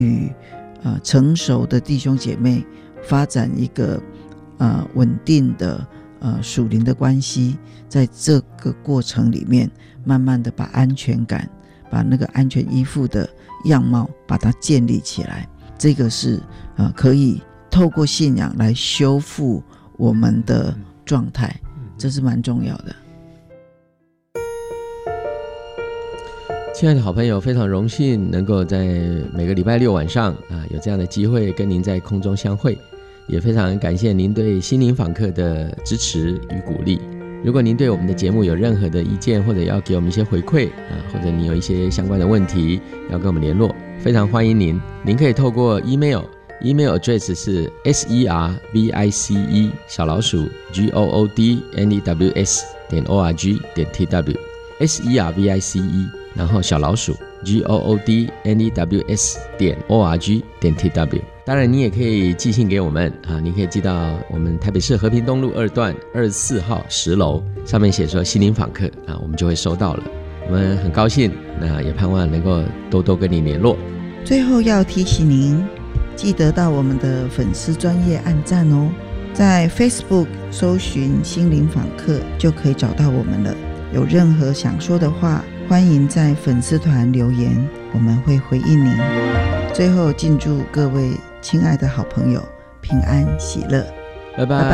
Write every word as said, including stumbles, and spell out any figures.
与呃成熟的弟兄姐妹发展一个呃稳定的呃属灵的关系，在这个过程里面，慢慢的把安全感，把那个安全依附的样貌把它建立起来。这个是呃可以透过信仰来修复我们的状态，这是蛮重要的。 亲爱的好朋友，非常荣幸能够在每个礼拜六晚上啊有这样的机会跟您在空中相会，也非常感谢您对心灵访客的支持与鼓励。如果您对我们的节目有任何的意见，或者要给我们一些回馈啊，或者你有一些相关的问题要跟我们联络，非常欢迎您。您可以透过 email email address 是 service 小老鼠 goodnews 点 org 点 tw service 然后小老鼠 goodnews 点 org 点 tw。 当然你也可以寄信给我们啊，你可以寄到我们台北市和平东路二段二十四号十楼，上面写说心灵访客啊，我们就会收到了。我们很高兴，那也盼望能够多多跟你联络。 最后要提醒您，记得到我们的粉丝专页按赞哦，在 Facebook 搜寻心灵访客就可以找到我们了。有任何想说的话，欢迎在粉丝团留言，我们会回应您。最后敬祝各位亲爱的好朋友平安喜乐， 拜拜。